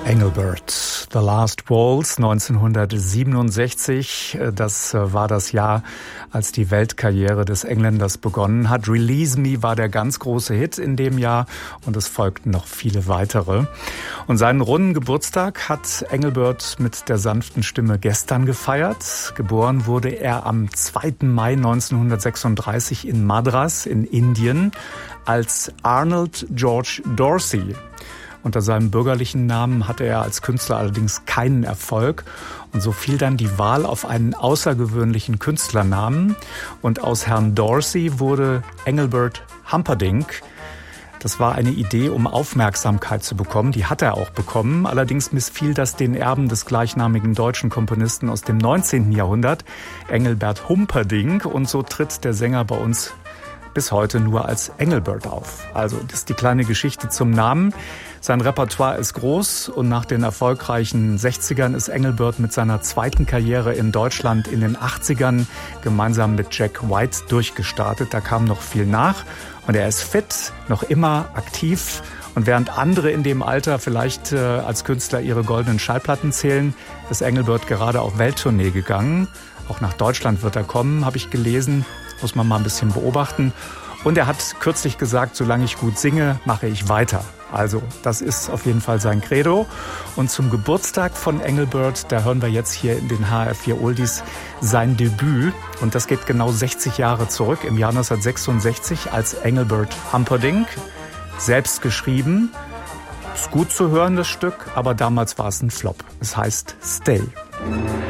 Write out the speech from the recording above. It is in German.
Engelbert, The Last Waltz 1967, das war das Jahr, als die Weltkarriere des Engländers begonnen hat. Release Me war der ganz große Hit in dem Jahr und es folgten noch viele weitere. Und seinen runden Geburtstag hat Engelbert mit der sanften Stimme gestern gefeiert. Geboren wurde er am 2. Mai 1936 in Madras in Indien als Arnold George Dorsey. Unter seinem bürgerlichen Namen hatte er als Künstler allerdings keinen Erfolg. Und so fiel dann die Wahl auf einen außergewöhnlichen Künstlernamen. Und aus Herrn Dorsey wurde Engelbert Humperdinck. Das war eine Idee, um Aufmerksamkeit zu bekommen. Die hat er auch bekommen. Allerdings missfiel das den Erben des gleichnamigen deutschen Komponisten aus dem 19. Jahrhundert, Engelbert Humperdinck. Und so tritt der Sänger bei uns bis heute nur als Engelbert auf. Also das ist die kleine Geschichte zum Namen. Sein Repertoire ist groß und nach den erfolgreichen 60ern ist Engelbert mit seiner zweiten Karriere in Deutschland in den 80ern gemeinsam mit Jack White durchgestartet. Da kam noch viel nach und er ist fit, noch immer aktiv. Und während andere in dem Alter vielleicht als Künstler ihre goldenen Schallplatten zählen, ist Engelbert gerade auf Welttournee gegangen. Auch nach Deutschland wird er kommen, habe ich gelesen. Muss man mal ein bisschen beobachten. Und er hat kürzlich gesagt, solange ich gut singe, mache ich weiter. Also das ist auf jeden Fall sein Credo. Und zum Geburtstag von Engelbert, da hören wir jetzt hier in den HR4 Oldies sein Debüt. Und das geht genau 60 Jahre zurück, im Jahr 1966 als Engelbert Humperdinck. Selbst geschrieben. Ist gut zu hören, das Stück, aber damals war es ein Flop. Es heißt Stay.